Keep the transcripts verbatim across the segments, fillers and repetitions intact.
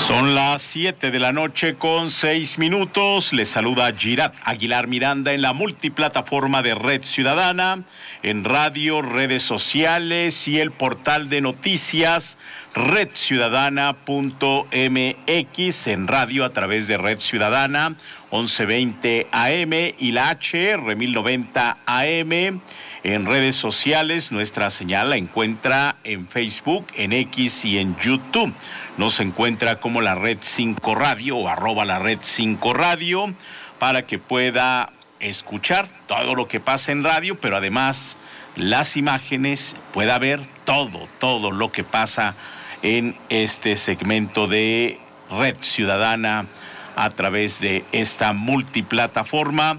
Son las siete de la noche con seis minutos. Les saluda Girat Aguilar Miranda en la multiplataforma de Red Ciudadana, en radio, redes sociales y el portal de noticias red ciudadana punto m x, en radio a través de Red Ciudadana once veinte A M y la H R mil noventa A M. En redes sociales, nuestra señal la encuentra en Facebook, en X y en YouTube. Nos encuentra como la Red cinco Radio o arroba la Red cinco Radio para que pueda escuchar todo lo que pasa en radio, pero además las imágenes, pueda ver todo, todo lo que pasa en este segmento de Red Ciudadana a través de esta multiplataforma.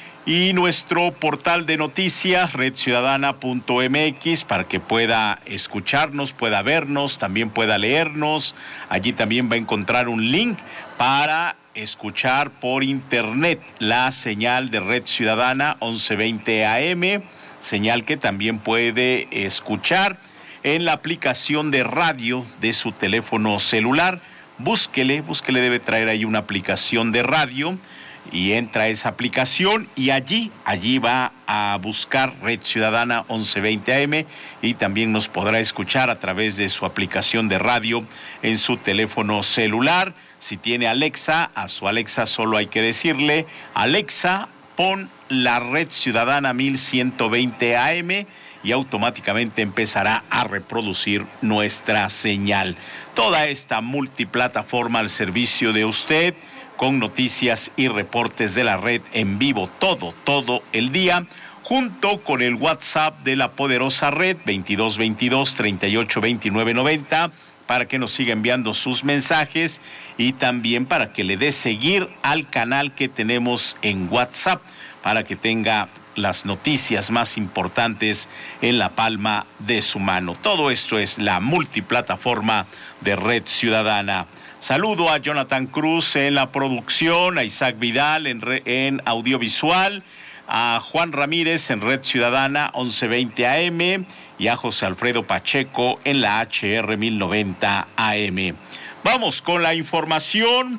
Y nuestro portal de noticias, red ciudadana punto m x, para que pueda escucharnos, pueda vernos, también pueda leernos. Allí también va a encontrar un link para escuchar por internet la señal de Red Ciudadana once veinte A M, señal que también puede escuchar en la aplicación de radio de su teléfono celular. Búsquele, búsquele, debe traer ahí una aplicación de radio. Y entra a esa aplicación y allí, allí va a buscar Red Ciudadana once veinte A M y también nos podrá escuchar a través de su aplicación de radio en su teléfono celular. Si tiene Alexa, a su Alexa solo hay que decirle: Alexa, pon la Red Ciudadana mil ciento veinte A M, y automáticamente empezará a reproducir nuestra señal. Toda esta multiplataforma al servicio de usted, con noticias y reportes de la red en vivo todo, todo el día, junto con el WhatsApp de la poderosa red veintidós veintidós treinta y ocho veintinueve noventa, para que nos siga enviando sus mensajes y también para que le dé seguir al canal que tenemos en WhatsApp, para que tenga las noticias más importantes en la palma de su mano. Todo esto es la multiplataforma de Red Ciudadana. Saludo a Jonathan Cruz en la producción, a Isaac Vidal en, re, en audiovisual, a Juan Ramírez en Red Ciudadana once veinte A M y a José Alfredo Pacheco en la H R mil noventa A M. Vamos con la información,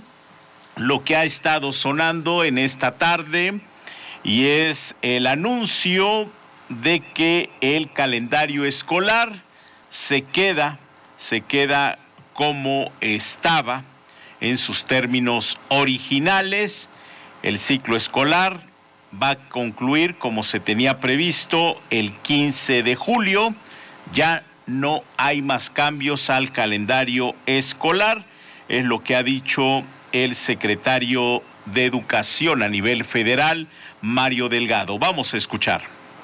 lo que ha estado sonando en esta tarde, y es el anuncio de que el calendario escolar se queda, se queda como estaba en sus términos originales. El ciclo escolar va a concluir como se tenía previsto el quince de julio. Ya no hay más cambios al calendario escolar, es lo que ha dicho el secretario de Educación a nivel federal, Mario Delgado. Vamos a escuchar.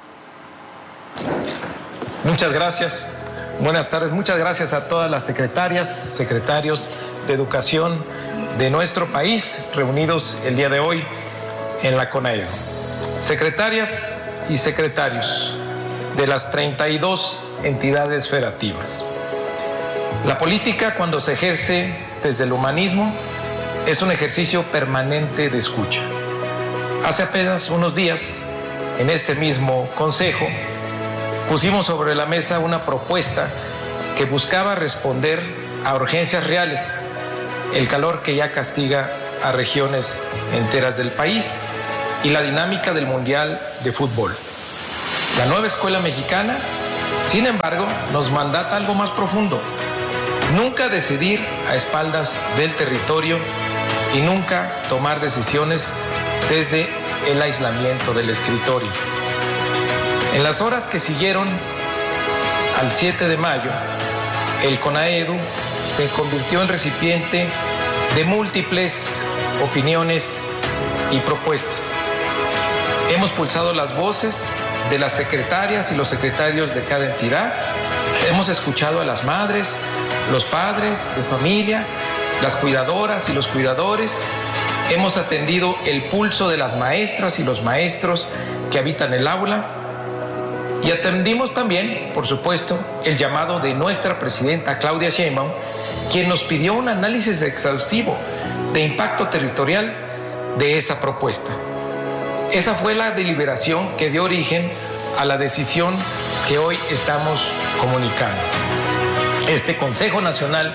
Muchas gracias. Buenas tardes, muchas gracias a todas las secretarias, secretarios de educación de nuestro país reunidos el día de hoy en la CONAEDU. Secretarias y secretarios de las treinta y dos entidades federativas. La política, cuando se ejerce desde el humanismo, es un ejercicio permanente de escucha. Hace apenas unos días, en este mismo consejo, pusimos sobre la mesa una propuesta que buscaba responder a urgencias reales, el calor que ya castiga a regiones enteras del país y la dinámica del Mundial de Fútbol. La nueva escuela mexicana, sin embargo, nos mandata algo más profundo: nunca decidir a espaldas del territorio y nunca tomar decisiones desde el aislamiento del escritorio. En las horas que siguieron al siete de mayo, el CONAEDU se convirtió en recipiente de múltiples opiniones y propuestas. Hemos pulsado las voces de las secretarias y los secretarios de cada entidad. Hemos escuchado a las madres, los padres de familia, las cuidadoras y los cuidadores. Hemos atendido el pulso de las maestras y los maestros que habitan el aula. Y atendimos también, por supuesto, el llamado de nuestra presidenta Claudia Sheinbaum, quien nos pidió un análisis exhaustivo de impacto territorial de esa propuesta. Esa fue la deliberación que dio origen a la decisión que hoy estamos comunicando. Este Consejo Nacional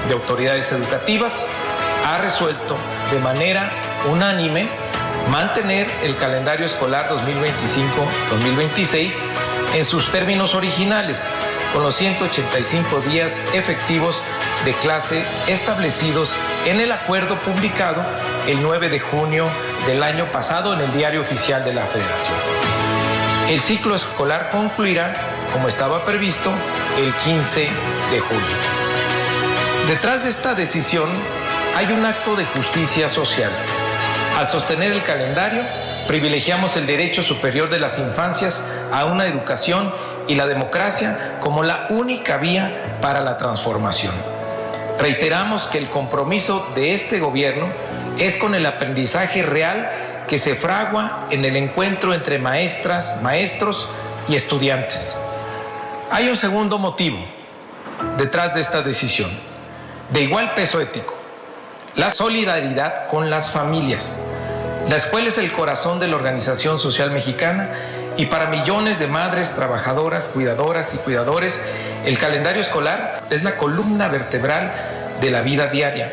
de Autoridades Educativas ha resuelto de manera unánime mantener el calendario escolar dos mil veinticinco dos mil veintiséis en sus términos originales, con los ciento ochenta y cinco días efectivos de clase establecidos en el acuerdo publicado el nueve de junio del año pasado en el Diario Oficial de la Federación. El ciclo escolar concluirá, como estaba previsto, el quince de julio. Detrás de esta decisión hay un acto de justicia social. Al sostener el calendario, privilegiamos el derecho superior de las infancias a una educación y la democracia como la única vía para la transformación. Reiteramos que el compromiso de este gobierno es con el aprendizaje real que se fragua en el encuentro entre maestras, maestros y estudiantes. Hay un segundo motivo detrás de esta decisión, de igual peso ético: la solidaridad con las familias. La escuela es el corazón de la organización social mexicana y para millones de madres, trabajadoras, cuidadoras y cuidadores, el calendario escolar es la columna vertebral de la vida diaria.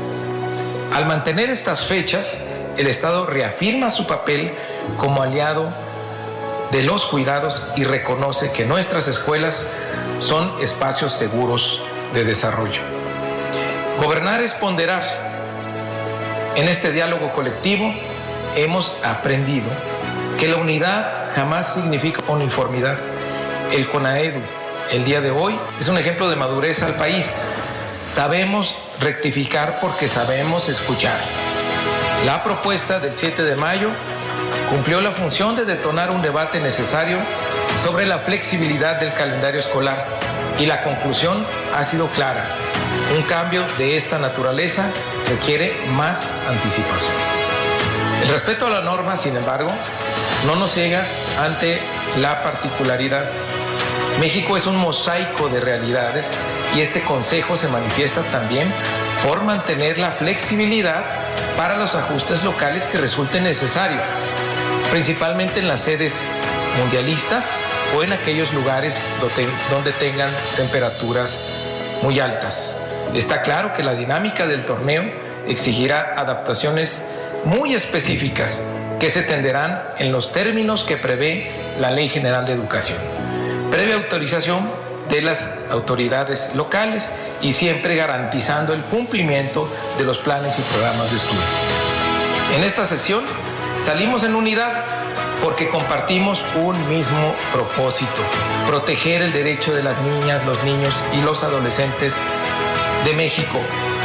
Al mantener estas fechas, el Estado reafirma su papel como aliado de los cuidados y reconoce que nuestras escuelas son espacios seguros de desarrollo. Gobernar es ponderar. En este diálogo colectivo hemos aprendido que la unidad jamás significa uniformidad. El CONAEDU, el día de hoy, es un ejemplo de madurez al país. Sabemos rectificar porque sabemos escuchar. La propuesta del siete de mayo cumplió la función de detonar un debate necesario sobre la flexibilidad del calendario escolar y la conclusión ha sido clara. Un cambio de esta naturaleza requiere más anticipación. El respeto a la norma, sin embargo, no nos ciega ante la particularidad. México es un mosaico de realidades y este Consejo se manifiesta también por mantener la flexibilidad para los ajustes locales que resulten necesarios, principalmente en las sedes mundialistas o en aquellos lugares donde tengan temperaturas muy altas. Está claro que la dinámica del torneo exigirá adaptaciones muy específicas que se tenderán en los términos que prevé la Ley General de Educación, previa autorización de las autoridades locales y siempre garantizando el cumplimiento de los planes y programas de estudio. En esta sesión salimos en unidad porque compartimos un mismo propósito: proteger el derecho de las niñas, los niños y los adolescentes de México,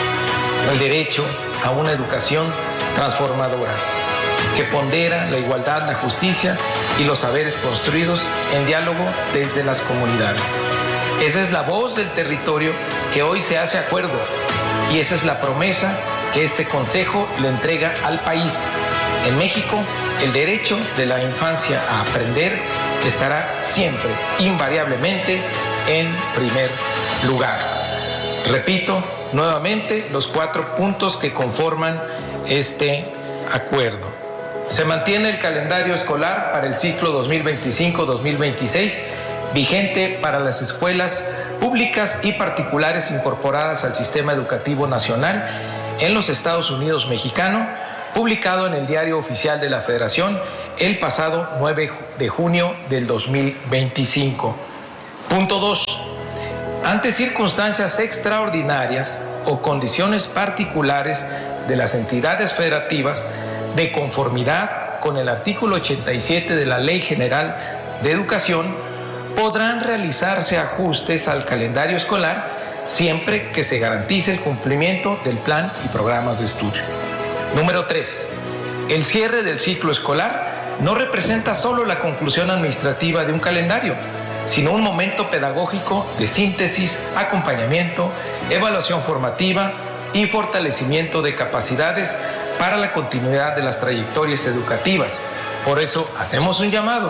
el derecho a una educación transformadora que pondera la igualdad, la justicia y los saberes construidos en diálogo desde las comunidades. Esa es la voz del territorio que hoy se hace acuerdo y esa es la promesa que este Consejo le entrega al país. En México, el derecho de la infancia a aprender estará siempre, invariablemente, en primer lugar. Repito nuevamente los cuatro puntos que conforman este acuerdo. Se mantiene el calendario escolar para el ciclo dos mil veinticinco dos mil veintiséis, vigente para las escuelas públicas y particulares incorporadas al Sistema Educativo Nacional en los Estados Unidos mexicanos, publicado en el Diario Oficial de la Federación el pasado nueve de junio del dos mil veinticinco. Punto dos. Ante circunstancias extraordinarias o condiciones particulares de las entidades federativas, de conformidad con el artículo ochenta y siete de la Ley General de Educación, podrán realizarse ajustes al calendario escolar siempre que se garantice el cumplimiento del plan y programas de estudio. Número tres. El cierre del ciclo escolar no representa solo la conclusión administrativa de un calendario, sino un momento pedagógico de síntesis, acompañamiento, evaluación formativa y fortalecimiento de capacidades para la continuidad de las trayectorias educativas. Por eso hacemos un llamado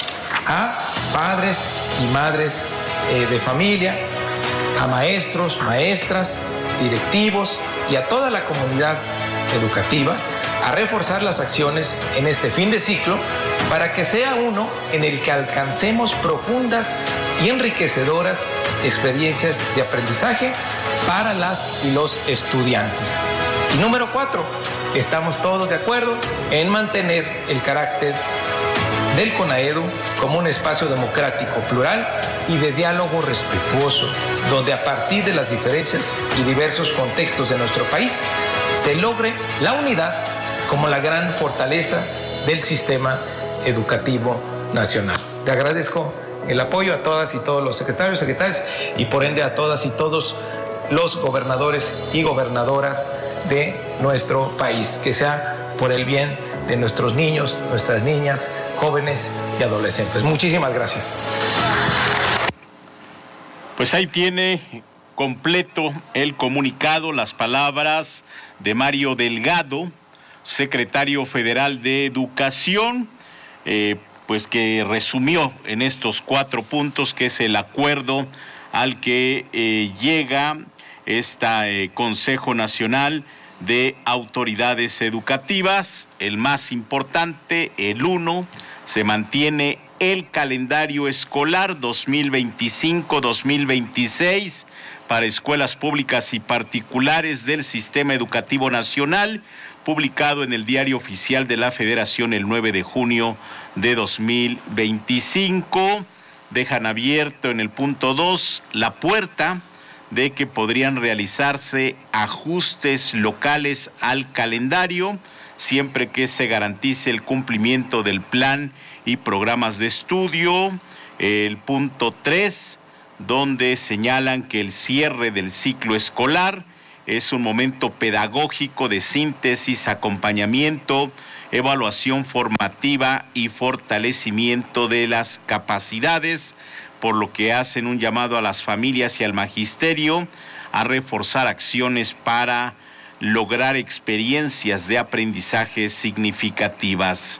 a padres y madres eh, de familia, a maestros, maestras, directivos y a toda la comunidad educativa a reforzar las acciones en este fin de ciclo para que sea uno en el que alcancemos profundas y enriquecedoras experiencias de aprendizaje para las y los estudiantes. Y número cuatro, estamos todos de acuerdo en mantener el carácter del CONAEDU como un espacio democrático, plural y de diálogo respetuoso, donde a partir de las diferencias y diversos contextos de nuestro país se logre la unidad como la gran fortaleza del sistema educativo nacional. Le agradezco el apoyo a todas y todos los secretarios, secretarias y por ende a todas y todos los gobernadores y gobernadoras de nuestro país, que sea por el bien de nuestros niños, nuestras niñas, jóvenes y adolescentes. Muchísimas gracias. Pues ahí tiene completo el comunicado, las palabras de Mario Delgado, secretario federal de Educación, eh, pues que resumió en estos cuatro puntos que es el acuerdo al que eh, llega este eh, Consejo Nacional de Autoridades Educativas. El más importante, el uno, se mantiene el calendario escolar dos mil veinticinco dos mil veintiséis para escuelas públicas y particulares del Sistema Educativo Nacional, publicado en el Diario Oficial de la Federación el nueve de junio de dos mil veinticinco. Dejan abierto en el punto dos la puerta de que podrían realizarse ajustes locales al calendario, siempre que se garantice el cumplimiento del plan y programas de estudio. El punto tres, donde señalan que el cierre del ciclo escolar es un momento pedagógico de síntesis, acompañamiento, evaluación formativa y fortalecimiento de las capacidades, por lo que hacen un llamado a las familias y al magisterio a reforzar acciones para lograr experiencias de aprendizaje significativas.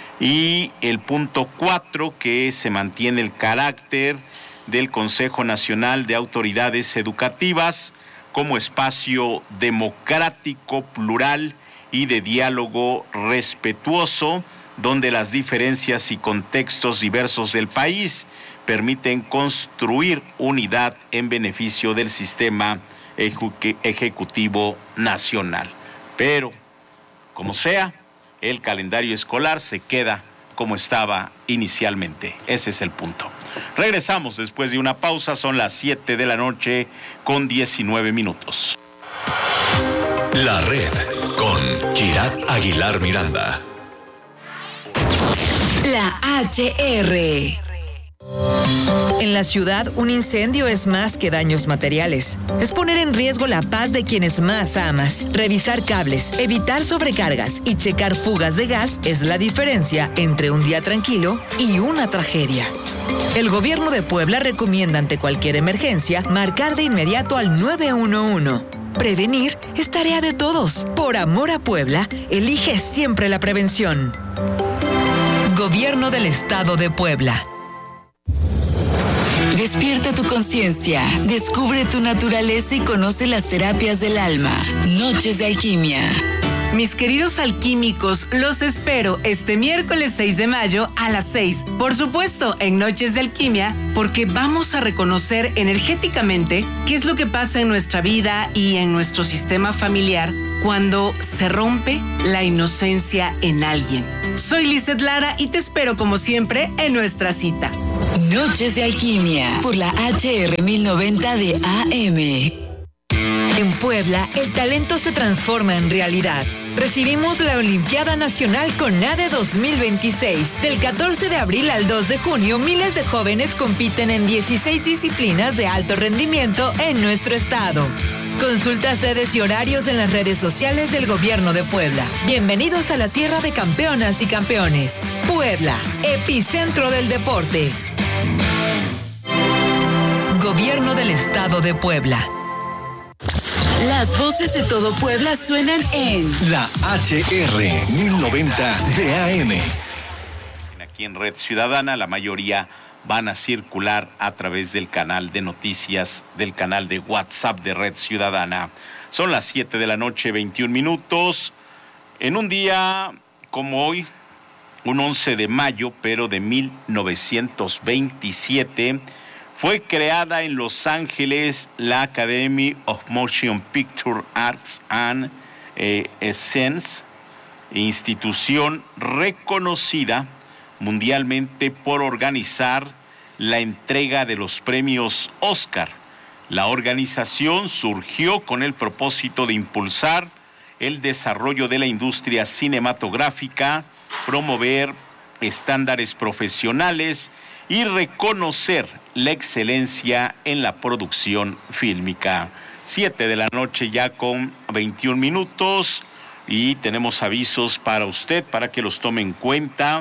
Y el punto cuatro, que se mantiene el carácter del Consejo Nacional de Autoridades Educativas como espacio democrático, plural y de diálogo respetuoso, donde las diferencias y contextos diversos del país permiten construir unidad en beneficio del sistema ejecutivo nacional. Pero, como sea, el calendario escolar se queda como estaba inicialmente. Ese es el punto. Regresamos después de una pausa, son las siete de la noche con diecinueve minutos. La red con Girat Aguilar Miranda. La H R. En la ciudad, un incendio es más que daños materiales. Es poner en riesgo la paz de quienes más amas. Revisar cables, evitar sobrecargas y checar fugas de gas es la diferencia entre un día tranquilo y una tragedia. El gobierno de Puebla recomienda ante cualquier emergencia marcar de inmediato al nueve uno uno. Prevenir es tarea de todos. Por amor a Puebla, elige siempre la prevención. Gobierno del Estado de Puebla. Despierta tu conciencia, descubre tu naturaleza y conoce las terapias del alma. Noches de Alquimia. Mis queridos alquímicos, los espero este miércoles seis de mayo a las seis. Por supuesto, en Noches de Alquimia, porque vamos a reconocer energéticamente qué es lo que pasa en nuestra vida y en nuestro sistema familiar cuando se rompe la inocencia en alguien. Soy Lizeth Lara y te espero como siempre en nuestra cita. Noches de Alquimia por la H R mil noventa de A M. En Puebla, el talento se transforma en realidad. Recibimos la Olimpiada Nacional CONADE dos mil veintiséis. Del catorce de abril al dos de junio, miles de jóvenes compiten en dieciséis disciplinas de alto rendimiento en nuestro estado. Consulta sedes y horarios en las redes sociales del Gobierno de Puebla. Bienvenidos a la tierra de campeonas y campeones. Puebla, epicentro del deporte. Gobierno del Estado de Puebla. Las voces de todo Puebla suenan en La H R mil noventa de A M. Aquí en Red Ciudadana, la mayoría van a circular a través del canal de noticias, del canal de WhatsApp de Red Ciudadana. Son las siete de la noche, veintiún minutos. En un día como hoy, un once de mayo, pero de mil novecientos veintisiete, Fue creada en Los Ángeles la Academy of Motion Picture Arts and eh, Science, institución reconocida mundialmente por organizar la entrega de los premios Oscar. La organización surgió con el propósito de impulsar el desarrollo de la industria cinematográfica, promover estándares profesionales y reconocer la excelencia en la producción fílmica. Siete de la noche ya con veintiún minutos y tenemos avisos para usted para que los tome en cuenta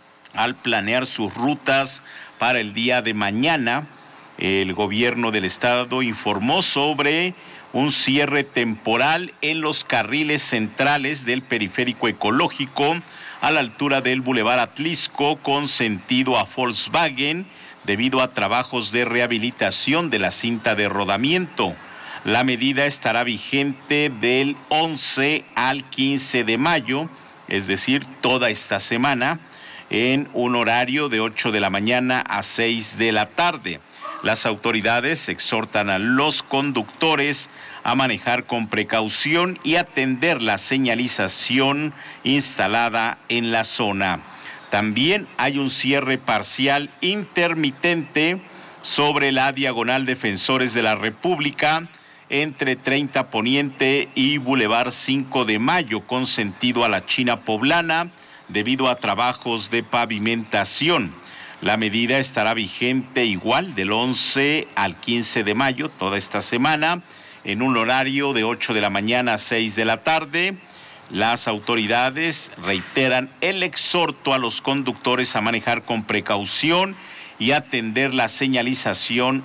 al planear sus rutas para el día de mañana. El gobierno del estado informó sobre un cierre temporal en los carriles centrales del periférico ecológico a la altura del Boulevard Atlisco con sentido a Volkswagen debido a trabajos de rehabilitación de la cinta de rodamiento. La medida estará vigente del once al quince de mayo, es decir, toda esta semana, en un horario de ocho de la mañana a seis de la tarde. Las autoridades exhortan a los conductores a manejar con precaución y atender la señalización instalada en la zona. También hay un cierre parcial intermitente sobre la diagonal Defensores de la República entre treinta Poniente y Boulevard cinco de Mayo con sentido a la China Poblana debido a trabajos de pavimentación. La medida estará vigente igual del once al quince de mayo, toda esta semana, en un horario de ocho de la mañana a seis de la tarde. Las autoridades reiteran el exhorto a los conductores a manejar con precaución y atender la señalización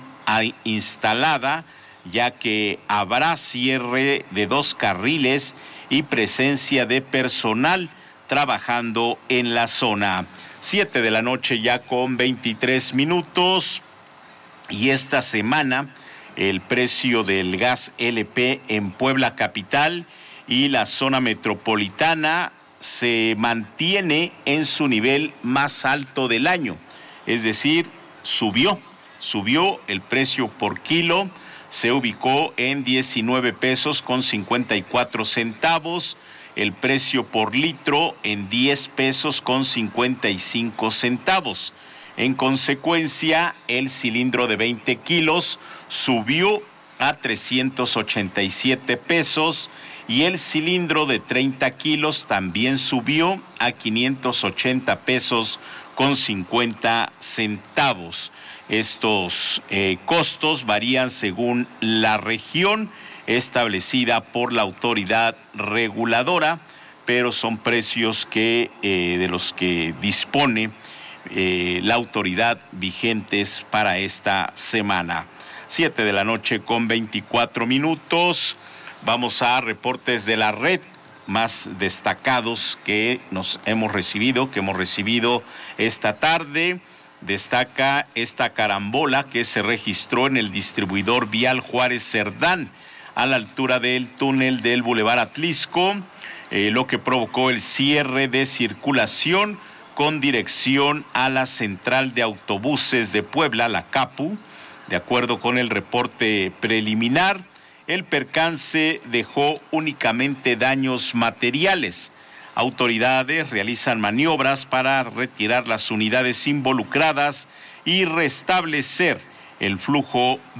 instalada, ya que habrá cierre de dos carriles y presencia de personal trabajando en la zona. Siete de la noche ya con veintitrés minutos y esta semana el precio del gas L P en Puebla capital y la zona metropolitana se mantiene en su nivel más alto del año, es decir, subió, subió el precio por kilo, se ubicó en diecinueve pesos con cincuenta y cuatro centavos, el precio por litro en diez pesos con cincuenta y cinco centavos. En consecuencia, el cilindro de veinte kilos subió a trescientos ochenta y siete pesos y el cilindro de treinta kilos también subió a quinientos ochenta pesos con cincuenta centavos. Estos eh, costos varían según la región establecida por la autoridad reguladora, pero son precios que eh, de los que dispone eh, la autoridad vigentes para esta semana. Siete de la noche con veinticuatro minutos. Vamos a reportes de la red más destacados que nos hemos recibido, que hemos recibido esta tarde. Destaca esta carambola que se registró en el distribuidor vial Juárez Cerdán, a la altura del túnel del Boulevard Atlisco, eh, lo que provocó el cierre de circulación con dirección a la central de autobuses de Puebla, la CAPU. De acuerdo con el reporte preliminar, el percance dejó únicamente daños materiales. Autoridades realizan maniobras para retirar las unidades involucradas y restablecer el flujo